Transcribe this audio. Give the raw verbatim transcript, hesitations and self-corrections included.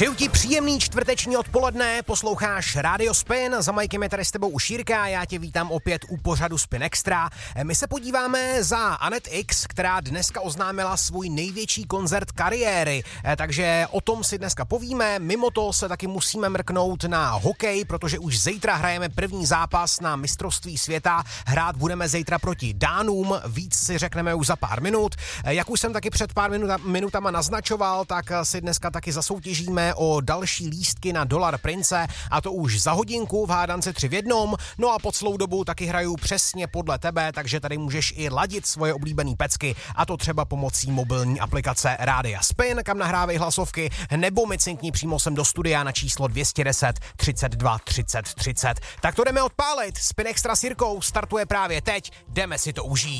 Přeju ti příjemný čtvrteční odpoledne, posloucháš Radio Spin, za Majkem je tady s tebou Ušírka, já tě vítám opět u pořadu Spin Extra. My se podíváme za Anet X, která dneska oznámila svůj největší koncert kariéry, takže o tom si dneska povíme. Mimo to se taky musíme mrknout na hokej, protože už zítra hrajeme první zápas na mistrovství světa. Hrát budeme zítra proti Dánům, víc si řekneme už za pár minut. Jak už jsem taky před pár minuta, minutama naznačoval, tak si dneska taky zasoutěžíme o další lístky na Dolar Prince, a to už za hodinku v hádance tři v jednom. No a po celou dobu taky hraju přesně podle tebe, takže tady můžeš i ladit svoje oblíbené pecky, a to třeba pomocí mobilní aplikace Rádia Spin, kam nahrávej hlasovky, nebo mi cinkni přímo sem do studia na číslo dvě stě deset třicet dva třicet třicet. Tak to jdeme odpálit. Spin Extra s Jirkou startuje právě teď, jdeme si to užít.